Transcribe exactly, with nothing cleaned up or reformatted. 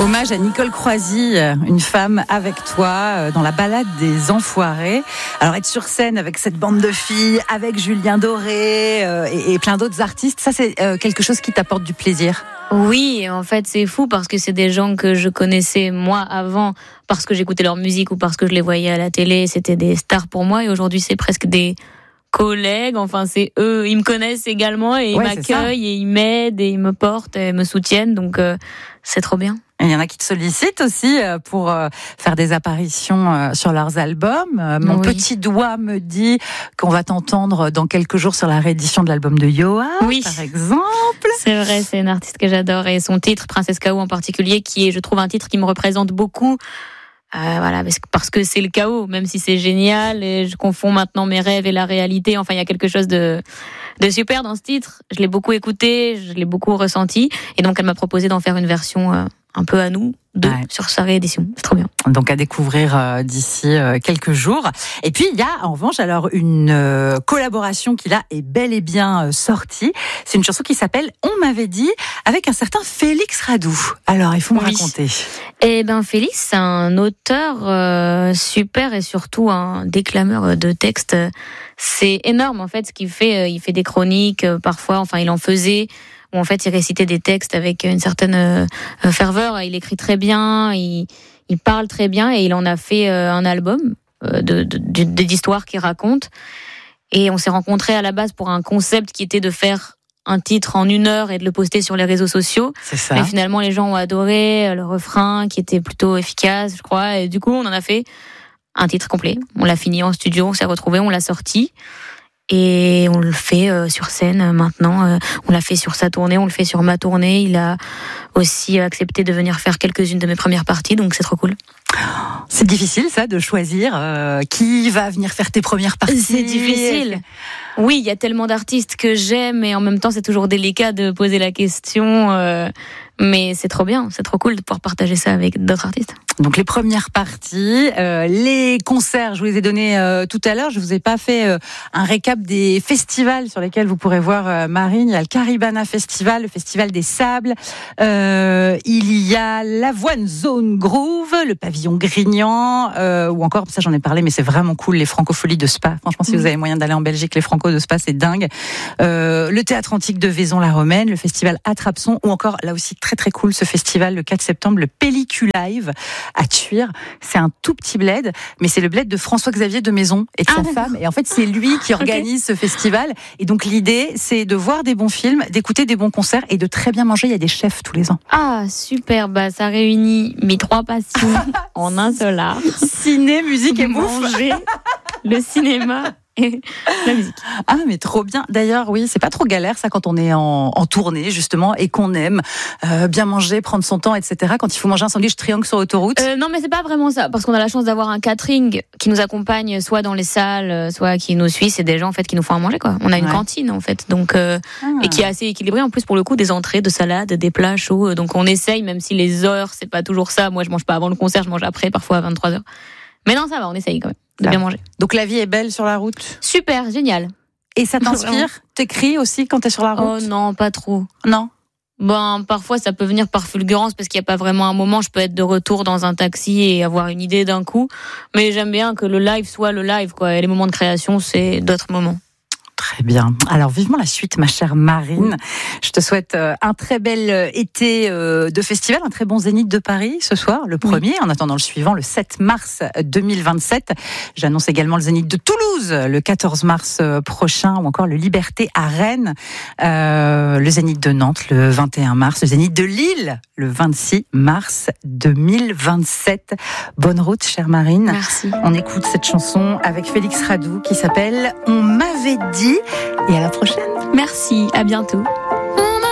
Hommage à Nicole Croisy, une femme avec toi, dans la balade des enfoirés. Alors être sur scène avec cette bande de filles, avec Julien Doré euh, et, et plein d'autres artistes, ça c'est euh, quelque chose qui t'apporte du plaisir? Oui, en fait c'est fou parce que c'est des gens que je connaissais moi avant, parce que j'écoutais leur musique ou parce que je les voyais à la télé, c'était des stars pour moi et aujourd'hui c'est presque des collègues, enfin c'est eux, ils me connaissent également et ils ouais, m'accueillent et ils m'aident et ils me portent et me soutiennent, donc euh, c'est trop bien. Il y en a qui te sollicitent aussi pour faire des apparitions sur leurs albums. Mon oui. petit doigt me dit qu'on va t'entendre dans quelques jours sur la réédition de l'album de Yoa, oui. par exemple. C'est vrai, c'est une artiste que j'adore et son titre, Princesse Chaos en particulier, qui est, je trouve, un titre qui me représente beaucoup. Euh, voilà, parce que c'est le chaos, même si c'est génial et je confonds maintenant mes rêves et la réalité. Enfin, il y a quelque chose de, de super dans ce titre. Je l'ai beaucoup écouté, je l'ai beaucoup ressenti et donc elle m'a proposé d'en faire une version euh, un peu à nous, de, ouais. sur sa réédition. C'est trop bien. Donc à découvrir euh, d'ici euh, quelques jours. Et puis il y a en revanche alors une euh, collaboration qui là est bel et bien euh, sortie. C'est une chanson qui s'appelle On m'avait dit, avec un certain Félix Radou. Alors il faut me oui. raconter. Eh ben Félix, c'est un auteur euh, super et surtout un déclameur de textes. C'est énorme en fait ce qu'il fait. Il fait des chroniques euh, parfois. Enfin il en faisait. Où en fait il récitait des textes avec une certaine euh, ferveur, il écrit très bien, il, il parle très bien et il en a fait euh, un album euh, de, de, de, d'histoires qu'il raconte. Et on s'est rencontrés à la base pour un concept qui était de faire un titre en une heure et de le poster sur les réseaux sociaux. C'est ça. Mais finalement les gens ont adoré le refrain qui était plutôt efficace, je crois. Et du coup on en a fait un titre complet. On l'a fini en studio, on s'est retrouvés, on l'a sorti. Et on le fait euh, sur scène euh, maintenant. Euh, on l'a fait sur sa tournée, on le fait sur ma tournée. Il a aussi accepté de venir faire quelques-unes de mes premières parties, donc c'est trop cool. C'est difficile ça de choisir euh, qui va venir faire tes premières parties. C'est difficile. Oui, il y a tellement d'artistes que j'aime et en même temps c'est toujours délicat de poser la question. Euh, mais c'est trop bien, c'est trop cool de pouvoir partager ça avec d'autres artistes. Donc les premières parties, euh, les concerts, je vous les ai donnés euh, tout à l'heure. Je vous ai pas fait euh, un récap des festivals sur lesquels vous pourrez voir euh, Marine. Il y a le Caribana Festival, le Festival des Sables. Euh, il y a l'Avoine Zone Groove, le Pavillon Grignan, euh, ou encore, ça j'en ai parlé, mais c'est vraiment cool, les Francopholies de Spa. Franchement, si mmh. vous avez moyen d'aller en Belgique, les Franco de Spa, c'est dingue. Euh, le Théâtre Antique de Vaison-la-Romaine, le Festival Attrape-Son, ou encore, là aussi, très très cool, ce festival, le quatre septembre, le Pelliculive à Thuir. C'est un tout petit bled, mais c'est le bled de François-Xavier de Maison et de sa ah, femme. Et en fait, c'est lui qui organise okay. ce festival. Et donc, l'idée, c'est de voir des bons films, d'écouter des bons concerts et de très bien manger. Il y a des chefs tous les ans. Ah, super. Bah, ça réunit mes trois passions en un seul art. Ciné, musique et manger, le cinéma. Et la musique. Ah mais trop bien. D'ailleurs oui, c'est pas trop galère ça quand on est en, en tournée justement et qu'on aime euh, bien manger, prendre son temps, et cetera. Quand il faut manger un sandwich triangle sur autoroute. Euh, non mais c'est pas vraiment ça parce qu'on a la chance d'avoir un catering qui nous accompagne soit dans les salles, soit qui nous suit. C'est des gens en fait qui nous font à manger quoi. On a une ouais. cantine en fait donc euh, ah. et qui est assez équilibrée en plus pour le coup, des entrées, de salades, des plats chauds. Donc on essaye même si les heures c'est pas toujours ça. Moi je mange pas avant le concert, je mange après parfois à vingt-trois heures. Mais non ça va, on essaye quand même de bien manger. Donc la vie est belle sur la route. Super, génial. Et ça t'inspire? T'écris aussi quand t'es sur la route? Oh non, pas trop. Non. Ben parfois ça peut venir par fulgurance parce qu'il n'y a pas vraiment un moment. Je peux être de retour dans un taxi et avoir une idée d'un coup. Mais j'aime bien que le live soit le live quoi. Et les moments de création c'est d'autres moments. Très bien. Alors vivement la suite, ma chère Marine. Je te souhaite un très bel été de festival, un très bon Zénith de Paris ce soir, le premier, oui. en attendant le suivant, le sept mars deux mille vingt-sept. J'annonce également le Zénith de Toulouse, le quatorze mars prochain, ou encore le Liberté à Rennes, euh, le Zénith de Nantes, le vingt et un mars, le Zénith de Lille, le vingt-six mars deux mille vingt-sept. Bonne route, chère Marine. Merci. On écoute cette chanson avec Félix Radou qui s'appelle « On m'avait dit ». Et à la prochaine. Merci, à bientôt.